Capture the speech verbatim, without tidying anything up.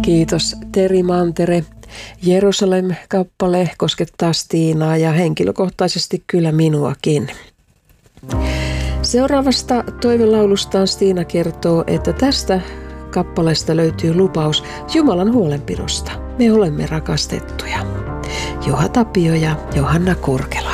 Kiitos Teri Mantere. Jerusalem-kappale koskettaa Stiinaa ja henkilökohtaisesti kyllä minuakin. Seuraavasta toivelaulustaan Stiina kertoo, että tästä kappaleesta löytyy lupaus Jumalan huolenpidosta. Me olemme rakastettuja. Juha Tapio ja Johanna Kurkela.